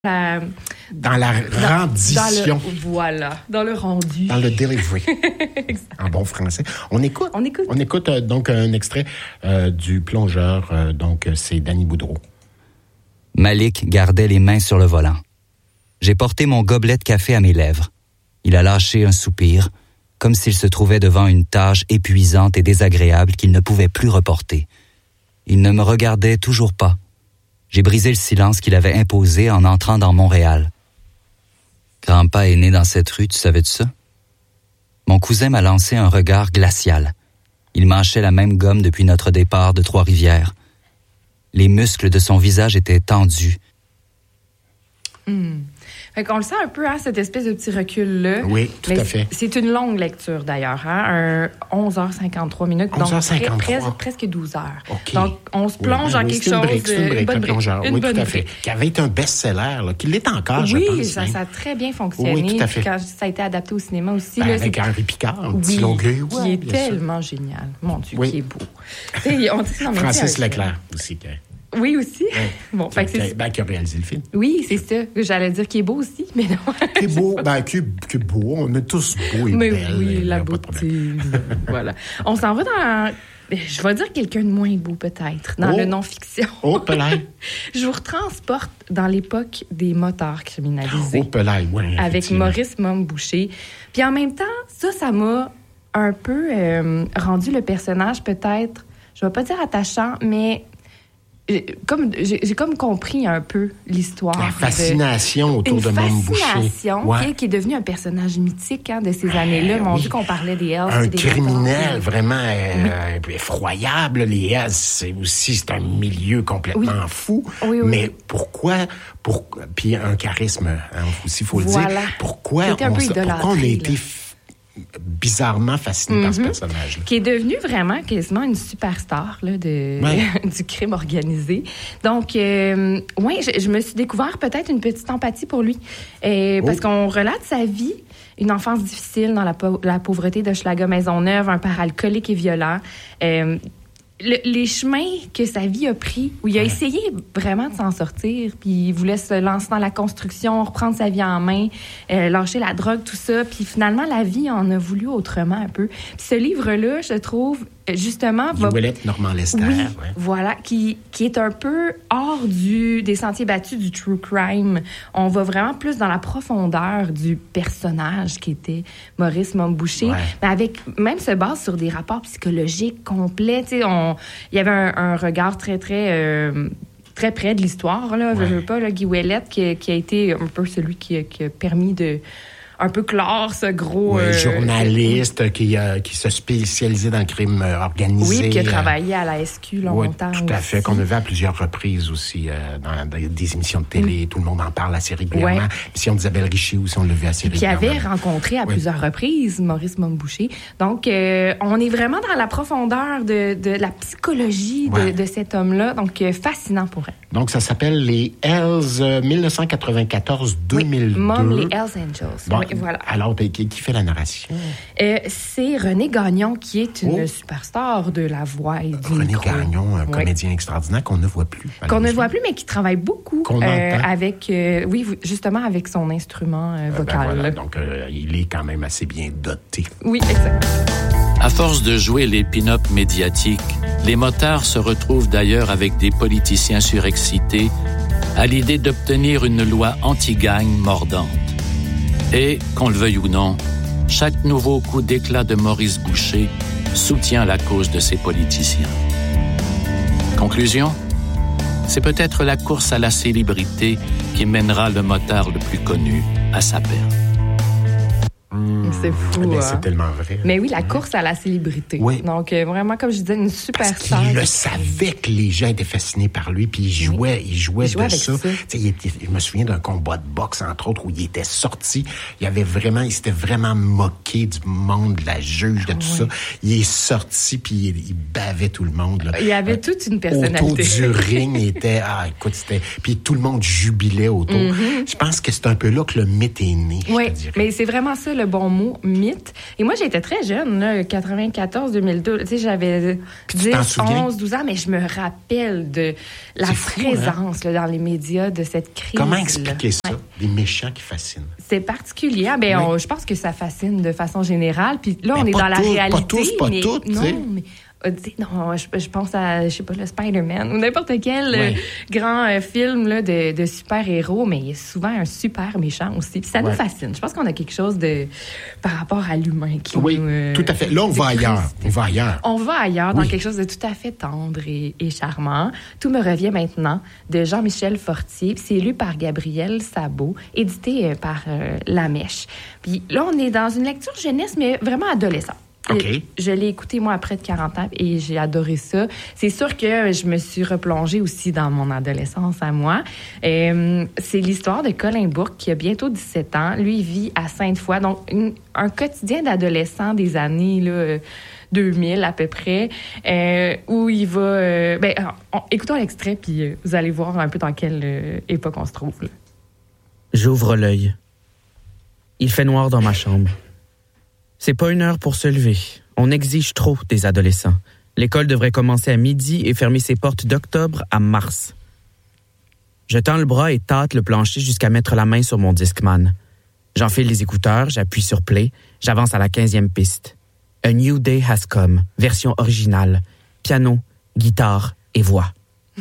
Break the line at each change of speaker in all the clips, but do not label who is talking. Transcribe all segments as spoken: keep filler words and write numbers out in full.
La...
Dans la rendition.
Dans le, voilà, dans le rendu.
Dans le delivery. En bon français. On écoute.
On écoute.
On écoute euh, donc un extrait euh, du Plongeur. Euh, donc, c'est Danny Boudreau.
Malik gardait les mains sur le volant. J'ai porté mon gobelet de café à mes lèvres. Il a lâché un soupir, comme s'il se trouvait devant une tâche épuisante et désagréable qu'il ne pouvait plus reporter. Il ne me regardait toujours pas. J'ai brisé le silence qu'il avait imposé en entrant dans Montréal. Grand-pa est né dans cette rue, tu savais de ça? Mon cousin m'a lancé un regard glacial. Il mâchait la même gomme depuis notre départ de Trois-Rivières. Les muscles de son visage étaient tendus.
Hmm. Fait qu'on le sent un peu, hein, cette espèce de petit recul-là.
Oui, tout
Mais
à fait.
C'est une longue lecture, d'ailleurs. Hein? Un onze heures cinquante-trois minutes.
onze heures cinquante-trois.
Donc, presque, presque douze heures.
Okay.
Donc, on se plonge
oui,
dans
oui,
quelque
c'est une
chose...
Brique, c'est une brique,
une bonne
un plongeur.
brique. Une
Oui,
bonne
tout à fait.
brique.
Qui avait été un best-seller, là, qui l'est encore, je
oui,
pense.
Oui, ça,
hein?
ça a très bien fonctionné.
Oui, tout à fait.
Puis quand ça a été adapté au cinéma aussi.
Ben,
là,
avec
c'est...
Henri Picard, un
oui,
petit longueuil.
qui
Ouais,
est tellement sûr. Génial. Mon Dieu,
oui.
qui est beau. on dit, non,
Francis Leclerc aussi. Qui...
Oui, aussi.
Oui.
Bon,
qui,
fait que c'est...
Qui, ben, qui a réalisé le film.
Oui, c'est ça. J'allais dire qu'il est beau aussi, mais non.
Qui est beau, ben, qui, qui est beau. On est tous beaux et
mais
belles.
Oui,
et,
la
euh,
beauté. Voilà. On s'en va dans... Je vais dire quelqu'un de moins beau, peut-être, dans
oh.
le non-fiction.
Oh, Pelay.
Je vous retransporte dans l'époque des motards criminalisés.
Oh, Pelay, oui.
Avec Maurice Mommes-Boucher. Puis en même temps, ça, ça m'a un peu euh, rendu le personnage, peut-être, je vais pas dire attachant, mais... Comme, j'ai, j'ai comme compris un peu l'histoire.
La fascination
de,
autour de Mommes-Boucher.
Une fascination
ouais.
qui, qui est devenue un personnage mythique hein, de ces ouais, années-là. Mon oui. Dieu qu'on parlait des Hells.
Un
des
criminel
motards.
vraiment euh, oui. effroyable. Les Hells, c'est aussi c'est un milieu complètement
oui.
fou.
Oui, oui,
mais
oui.
pourquoi... Pour, puis un charisme hein, aussi, il faut
voilà.
le dire. Pourquoi on, pourquoi on a été... bizarrement fasciné mm-hmm. par ce personnage-là.
Qui est devenu vraiment quasiment une superstar là, de, ouais. du crime organisé. Donc, euh, oui, je, je me suis découvert peut-être une petite empathie pour lui. Euh, oh. Parce qu'on relate sa vie, une enfance difficile dans la, po- la pauvreté d'Hochelaga-Maisonneuve, un père alcoolique et violent. Euh, Le, les chemins que sa vie a pris, où il a essayé vraiment de s'en sortir, puis il voulait se lancer dans la construction, reprendre sa vie en main, euh, lâcher la drogue, tout ça, puis finalement, la vie en a voulu autrement un peu. Puis ce livre-là, je trouve, justement...
Du Ouellette Normand Lester.
Oui,
ouais.
voilà, qui, qui est un peu hors du, des sentiers battus du true crime. On va vraiment plus dans la profondeur du personnage qui était Maurice Mommes-Boucher, ouais. mais avec même se base sur des rapports psychologiques complets, tu sais, on il y avait un, un regard très, très, euh, très près de l'histoire, là. Ouais. Je veux pas, là, Guy Ouellette, qui, qui a été un peu celui qui, qui a permis de un peu clore ce gros...
Oui,
euh,
journaliste euh, qui, euh, qui se spécialisait dans le crime euh, organisé.
Oui, qui a travaillé à la S Q longtemps.
Oui, tout à fait,
aussi.
qu'on a vu à plusieurs reprises aussi euh, dans, dans des émissions de télé. Mm. Tout le monde en parle assez régulièrement. Ouais. L'émission d'Isabelle Richer aussi, on l'a vu assez
Qui
régulièrement.
avait rencontré à oui. plusieurs reprises Maurice Mommes-Boucher. Donc, euh, on est vraiment dans la profondeur de, de la psychologie de, ouais. de cet homme-là. Donc, euh, fascinant pour elle.
Donc, ça s'appelle les Hells euh, dix-neuf cent quatre-vingt-quatorze deux mille deux.
Oui, Mom, les Hells Angels.
Bon,
oui, voilà.
Alors, qui, qui fait la narration?
Euh, c'est René Gagnon, qui est une oh. superstar de la voix et du
René
micro.
Gagnon, un
oui.
comédien extraordinaire qu'on ne voit plus.
Qu'on ne voit plus, mais qui travaille beaucoup euh, avec, euh, oui, justement, avec son instrument euh, vocal.
Euh, ben voilà, donc, euh, il est quand même assez bien doté.
Oui, exact.
À force de jouer les pin-up médiatiques, les motards se retrouvent d'ailleurs avec des politiciens surexcités à l'idée d'obtenir une loi anti-gang mordante. Et, qu'on le veuille ou non, chaque nouveau coup d'éclat de Maurice Boucher soutient la cause de ces politiciens. Conclusion? C'est peut-être la course à la célébrité qui mènera le motard le plus connu à sa perte.
Mmh,
c'est fou.
Mais
hein?
c'est tellement vrai.
Mais oui, la course à la célébrité.
Oui.
Donc, euh, vraiment, comme je disais, une super
Parce
star.
qu'il le savait que les gens étaient fascinés par lui, puis il jouait, oui. il jouait, il jouait de ça. ça. Il était, je me souviens d'un combat de boxe, entre autres, où il était sorti. Il avait vraiment, il s'était vraiment moqué du monde, de la juge, de tout oui. ça. Il est sorti, puis il, il bavait tout le monde. Là.
Il avait euh, toute une personnalité.
Autour du ring, il était, ah, écoute, c'était, puis tout le monde jubilait autour. Mm-hmm. Je pense que c'est un peu là que le mythe est né.
Oui, mais c'est vraiment ça, là. le bon mot, mythe. Et moi, j'étais très jeune, là, quatre-vingt-quatorze deux mille deux. Tu sais, j'avais dix, onze, douze ans, mais je me rappelle de la fou, présence hein? là, dans les médias de cette crise.
Comment expliquer ça? Ouais. Des méchants qui fascinent.
C'est particulier. Ben, oui. on, je pense que ça fascine de façon générale. Puis là, on
mais
est dans
tout,
la réalité.
Pas tous, pas
mais
toutes,
non, mais... Non, je, je pense à, je sais pas, le Spider-Man ou n'importe quel ouais. euh, grand euh, film là, de, de super-héros, mais il y a souvent un super méchant aussi. Puis ça ouais. nous fascine. Je pense qu'on a quelque chose de par rapport à l'humain qui
Oui,
nous, euh,
tout à fait. Là, on va ailleurs. On va ailleurs.
On va ailleurs oui. dans quelque chose de tout à fait tendre et, et charmant. Tout me revient maintenant de Jean-Michel Fortier. Puis c'est lu par Gabriel Sabot, édité euh, par euh, La Mèche. Puis là, on est dans une lecture jeunesse, mais vraiment adolescente.
Okay.
Je l'ai écouté, moi, après de quarante ans, et j'ai adoré ça. C'est sûr que je me suis replongée aussi dans mon adolescence à moi. Euh, c'est l'histoire de Colin Bourque, qui a bientôt dix-sept ans. Lui, il vit à Sainte-Foy, donc une, un quotidien d'adolescent des années là, deux mille à peu près, euh, où il va... Euh, ben, on, écoutons l'extrait, puis euh, vous allez voir un peu dans quelle euh, époque on se trouve. Là.
J'ouvre l'œil. Il fait noir dans ma chambre. C'est pas une heure pour se lever. On exige trop des adolescents. L'école devrait commencer à midi et fermer ses portes d'octobre à mars. Je tends le bras et tâte le plancher jusqu'à mettre la main sur mon Discman. J'enfile les écouteurs, j'appuie sur play, j'avance à la quinzième piste. A New Day Has Come, version originale. Piano, guitare et voix.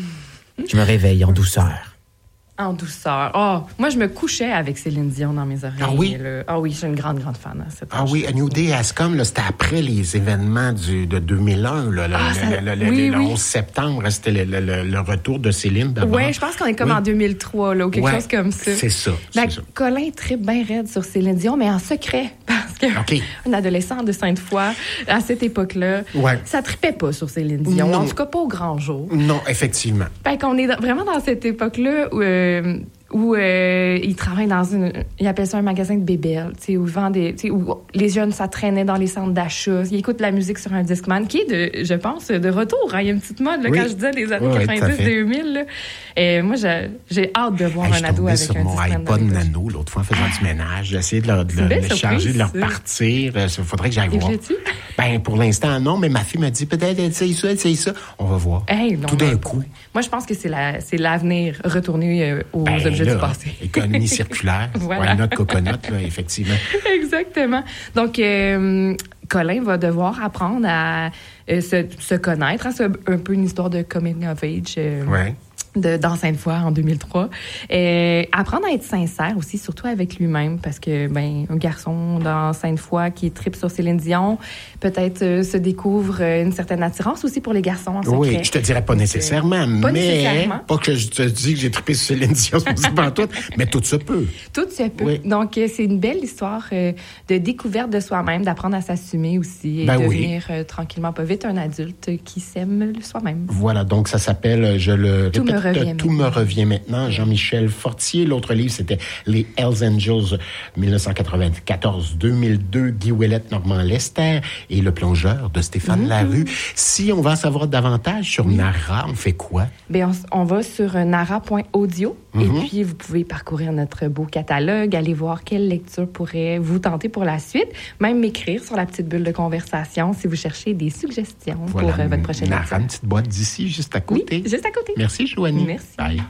Je me réveille en douceur.
En douceur. Oh, moi, je me couchais avec Céline Dion dans mes oreilles.
Ah oui?
Là. Ah oui, je suis une grande, grande fan. Hein, cette
ah oui, A New Day Has Come, là, c'était après les événements du, de deux mille un, là, ah, le, ça... le, le, oui, le, le oui. onze septembre, c'était le, le, le retour de Céline d'abord.
Oui, je pense qu'on est comme oui. en deux mille trois, là, ou quelque ouais, chose comme ça.
C'est ça.
Ben,
c'est ça.
Colin tripe bien raide sur Céline Dion, mais en secret, parce qu'un okay. adolescent de Sainte-Foy, à cette époque-là, ouais. ça tripait pas sur Céline Dion, non. en tout cas pas au grand jour.
Non, effectivement.
Fait qu'on est vraiment dans cette époque-là où... Euh, où euh, il travaille dans une... Il appelle ça un magasin de bébelles, tu sais, où, vend des, où les jeunes, ça traînait dans les centres d'achat. Il écoute la musique sur un Discman, qui est, de, je pense, de retour. Hein. Il y a une petite mode, là, oui. quand je disais des années oui, quatre-vingt-dix deux mille. Là. Et moi, j'ai, j'ai hâte de voir hey, un ado avec un Discman.
Je suis tombée sur mon iPod Nano, l'autre fois, en faisant ah. du ménage. J'ai essayé de, leur, de le charger, de leur partir. Il faudrait que j'aille voir. Ben, pour l'instant, non, mais ma fille m'a dit, peut-être, elle sait ça, elle sait ça. On va voir. Hey, non, Tout d'un coup.
Moi, je pense que c'est, la, c'est l'avenir, retourner euh, aux ben, objets
là,
du passé.
Économie circulaire. Voilà. Notre coconut, là, effectivement.
Exactement. Donc, euh, Colin va devoir apprendre à euh, se, se connaître. Hein, c'est un peu une histoire de coming of age. Euh,
ouais.
De, dans Sainte-Foy en deux mille trois. Et apprendre à être sincère aussi, surtout avec lui-même, parce que, ben, un garçon dans Sainte-Foy qui tripe sur Céline Dion, peut-être euh, se découvre une certaine attirance aussi pour les garçons en secret.
Oui, je te dirais pas nécessairement,
pas
mais
nécessairement.
Pas que je te dis que j'ai trippé sur Céline Dion, c'est pas tout, mais tout se peut.
Tout se peut. Oui. Donc, euh, c'est une belle histoire euh, de découverte de soi-même, d'apprendre à s'assumer aussi et ben devenir oui. euh, tranquillement, pas vite, un adulte qui s'aime soi-même.
Voilà, donc ça s'appelle, je le
Tout
répète,
me revient
Tout me revient maintenant. Jean-Michel Fortier. L'autre livre, c'était Les Hells Angels, dix-neuf cent quatre-vingt-quatorze deux mille deux, Guy Ouellet, Normand Lester et Le Plongeur de Stéphane mm-hmm. Larue. Si on va en savoir davantage sur Nara, on fait quoi?
Bien, on, on va sur nara point audio
mm-hmm.
et puis vous pouvez parcourir notre beau catalogue, aller voir quelle lecture pourrait vous tenter pour la suite, même m'écrire sur la petite bulle de conversation si vous cherchez des suggestions
voilà,
pour euh, votre prochaine
Nara,
lecture.
Une petite boîte d'ici, juste à côté.
Oui, juste à côté.
Merci, Joanie.
Merci.
Bye.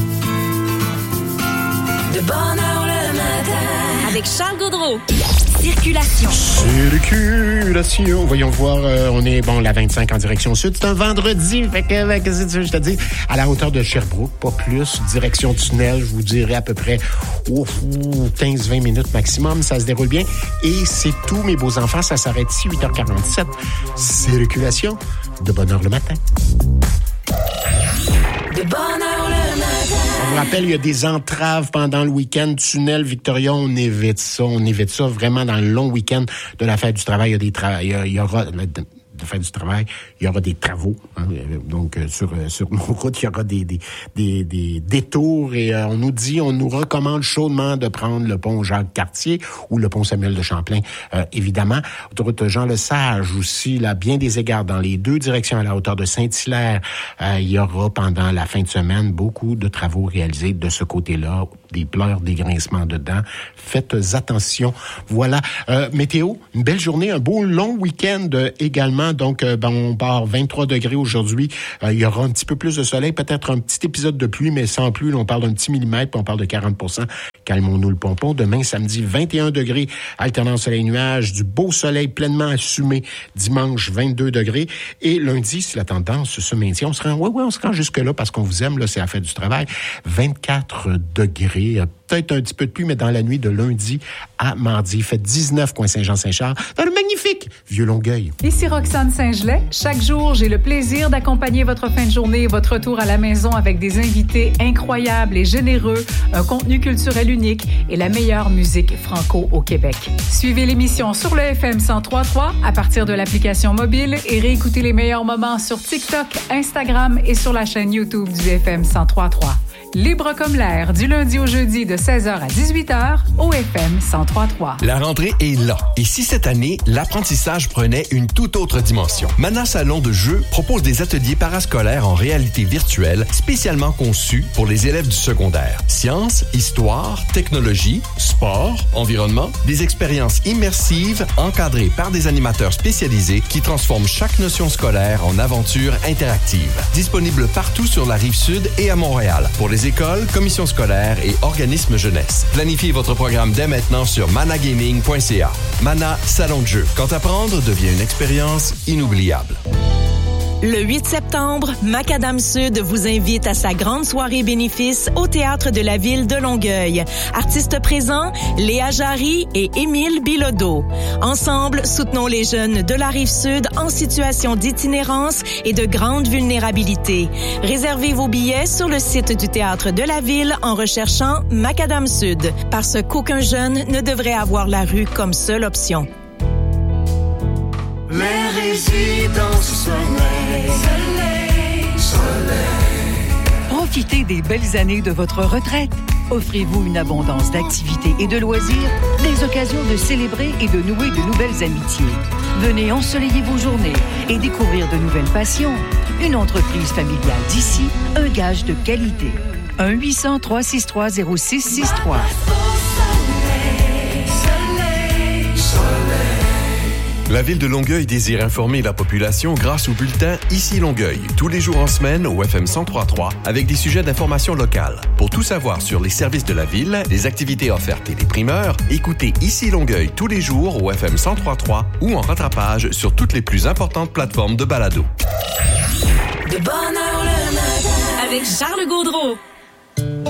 De bonne heure le matin. Avec Charles Gaudreau. Circulation.
Circulation. Voyons voir, euh, on est, bon, la vingt-cinq en direction sud. C'est un vendredi, fait que, qu'est-ce que tu veux, je te dis, à la hauteur de Sherbrooke, pas plus. Direction tunnel, je vous dirais à peu près oh, quinze vingt minutes maximum. Ça se déroule bien. Et c'est tout, mes beaux enfants. Ça s'arrête ici, huit heures quarante-sept. Circulation. De bonne heure le matin.
De bonne heure le matin.
On vous rappelle, il y a des entraves pendant le week-end. Tunnel Victoria, on évite ça. On évite ça vraiment dans le long week-end de la fête du travail. Il y a des tra- il y, a, il y aura... de faire du travail. Il y aura des travaux. Hein, donc, euh, sur, euh, sur nos routes, il y aura des, des, des, des détours et euh, on nous dit, on nous recommande chaudement de prendre le pont Jacques-Cartier ou le pont Samuel de Champlain, euh, évidemment. Autoroute Jean-Lesage aussi, là, bien des égards dans les deux directions à la hauteur de Saint-Hilaire. Euh, il y aura pendant la fin de semaine beaucoup de travaux réalisés de ce côté-là, des pleurs, des grincements dedans. Faites attention. Voilà. Euh, météo, une belle journée, un beau long week-end euh, également. Donc, euh, ben, on part vingt-trois degrés aujourd'hui. Euh, il y aura un petit peu plus de soleil, peut-être un petit épisode de pluie, mais sans pluie. Là, on parle d'un petit millimètre, puis on parle de quarante pour cent. Calmons-nous le pompon. Demain, samedi, vingt et un degrés, alternant soleil-nuage, du beau soleil pleinement assumé. Dimanche, vingt-deux degrés. Et lundi, si la tendance se maintient, on se rend, ouais, ouais, on se rend jusque-là parce qu'on vous aime, là, c'est la fête du travail. vingt-quatre degrés. Peut-être un petit peu de pluie, mais dans la nuit de lundi à mardi. Il fait dix-neuf, coin Saint-Jean-Saint-Charles, dans le magnifique Vieux-Longueuil.
Ici Roxane Saint-Gelais. Chaque jour, j'ai le plaisir d'accompagner votre fin de journée et votre retour à la maison avec des invités incroyables et généreux, un contenu culturel unique et la meilleure musique franco au Québec. Suivez l'émission sur le F M cent trois point trois à partir de l'application mobile et réécoutez les meilleurs moments sur TikTok, Instagram et sur la chaîne YouTube du F M cent trois point trois. Libre comme l'air, du lundi au jeudi de seize heures à dix-huit heures au F M cent trois point trois.
La rentrée est là. Et si cette année, l'apprentissage prenait une toute autre dimension? Mana Salon de jeu propose des ateliers parascolaires en réalité virtuelle spécialement conçus pour les élèves du secondaire. Sciences, histoire, technologie, sport, environnement, des expériences immersives encadrées par des animateurs spécialisés qui transforment chaque notion scolaire en aventure interactive. Disponible partout sur la Rive-Sud et à Montréal. Pour les écoles, commissions scolaires et organismes jeunesse. Planifiez votre programme dès maintenant sur managaming point c a. Mana Salon de jeu. Quand apprendre devient une expérience inoubliable.
Le huit septembre, Macadam Sud vous invite à sa grande soirée bénéfice au Théâtre de la Ville de Longueuil. Artistes présents, Léa Jarry et Émile Bilodeau. Ensemble, soutenons les jeunes de la Rive-Sud en situation d'itinérance et de grande vulnérabilité. Réservez vos billets sur le site du Théâtre de la Ville en recherchant Macadam Sud, parce qu'aucun jeune ne devrait avoir la rue comme seule option.
Les résidences soleil, soleil, soleil.
Profitez des belles années de votre retraite. Offrez-vous une abondance d'activités et de loisirs, des occasions de célébrer et de nouer de nouvelles amitiés. Venez ensoleiller vos journées et découvrir de nouvelles passions. Une entreprise familiale d'ici, un gage de qualité. un huit cents, trois six trois, zéro six six trois.
La Ville de Longueuil désire informer la population grâce au bulletin Ici Longueuil, tous les jours en semaine au F M cent trois point trois, avec des sujets d'information locale. Pour tout savoir sur les services de la Ville, les activités offertes et les primeurs, écoutez Ici Longueuil tous les jours au F M cent trois point trois ou en rattrapage sur toutes les plus importantes plateformes de balado.
De bonne heure le matin avec Charles Gaudreau.